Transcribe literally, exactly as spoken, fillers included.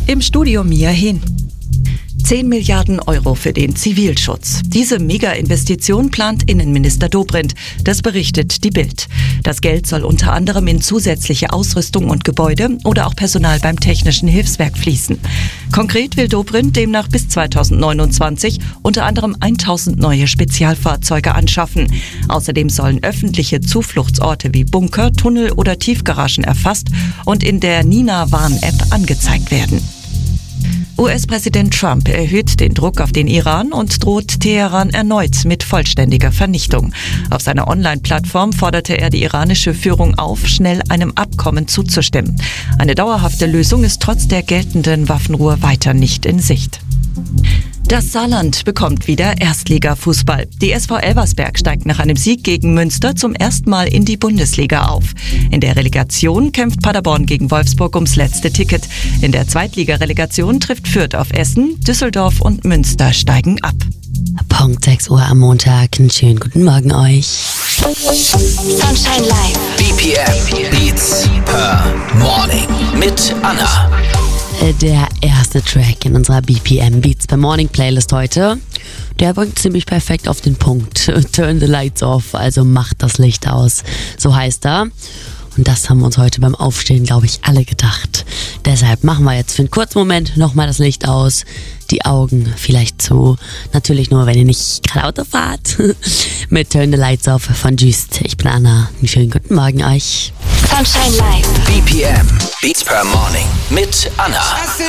Im Studio Mia Hin. zehn Milliarden Euro für den Zivilschutz. Diese Mega-Investition plant Innenminister Dobrindt. Das berichtet die Bild. Das Geld soll unter anderem in zusätzliche Ausrüstung und Gebäude oder auch Personal beim Technischen Hilfswerk fließen. Konkret will Dobrindt demnach bis zweitausendneunundzwanzig unter anderem tausend neue Spezialfahrzeuge anschaffen. Außerdem sollen öffentliche Zufluchtsorte wie Bunker, Tunnel oder Tiefgaragen erfasst und in der Nina-Warn-App angezeigt werden. U S-Präsident Trump erhöht den Druck auf den Iran und droht Teheran erneut mit vollständiger Vernichtung. Auf seiner Online-Plattform forderte er die iranische Führung auf, schnell einem Abkommen zuzustimmen. Eine dauerhafte Lösung ist trotz der geltenden Waffenruhe weiter nicht in Sicht. Das Saarland bekommt wieder Erstliga-Fußball. Die S V Elversberg steigt nach einem Sieg gegen Münster zum ersten Mal in die Bundesliga auf. In der Relegation kämpft Paderborn gegen Wolfsburg ums letzte Ticket. In der Zweitliga-Relegation trifft Fürth auf Essen, Düsseldorf und Münster steigen ab. Punkt sechs Uhr am Montag. Einen schönen guten Morgen euch. Sunshine Live. B P M Beats per Morning mit Anna. Der erste Track in unserer B P M Beats per Morning Playlist heute, der bringt ziemlich perfekt auf den Punkt. Turn the lights off, also macht das Licht aus. So heißt er. Und das haben wir uns heute beim Aufstehen, glaube ich, alle gedacht. Deshalb machen wir jetzt für einen kurzen Moment nochmal das Licht aus, die Augen vielleicht zu. Natürlich nur, wenn ihr nicht gerade Auto fahrt. Mit Turn the Lights Off von Just. Ich bin Anna. Einen schönen guten Morgen euch. Sunshine Live. B P M Beats per Morning mit Anna.